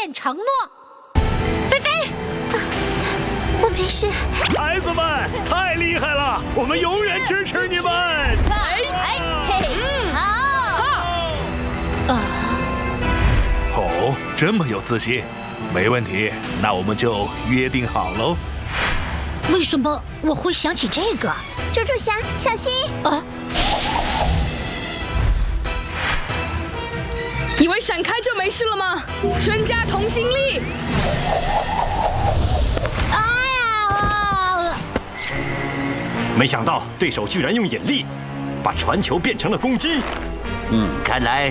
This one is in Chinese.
变承诺。菲菲， 我没事。 孩子们太厉害了，我们永远支持你们。哦，这么有自信，没问题，那我们就约定好喽。 为什么我会想起这个？ 猪猪侠，小心！ 啊！ 以为闪开就没事了吗？全家同心力！ 没想到对手居然用引力把传球变成了攻击。 看来